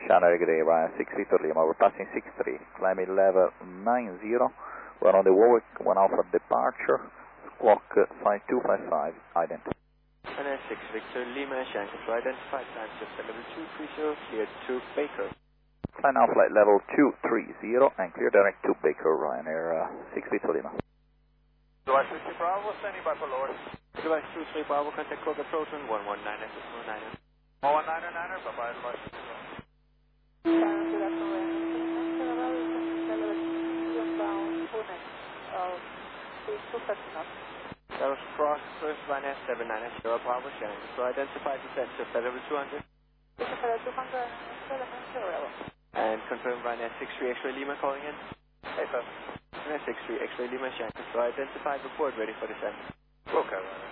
Channel good day, Ryan 6 Victor Lima, we're passing 63, climbing level 90, we're on the Warwick 1 Alpha departure, clock 5255, ident. And 6 Victor Lima, Shanghai, identified time just level 230, cleared to Baker. Climb now flight level 230 and clear direct to Baker, Ryanair 6 Victor Lima. Device 23 Bravo, standing by for lower. Device 23 Bravo, contact code approach 119 decimal 9. 119er, bye-bye, device 23 Bravo. Good afternoon, please That was cross first Ryanair 790 Bravo, Shanghai. So identify descent to level 200. And confirm Ryanair 63 X-ray Lima calling in. Hey, sir. Ryanair 63 X-ray Lima, Shanghai. So identify report ready for descent. Okay, Ryanair.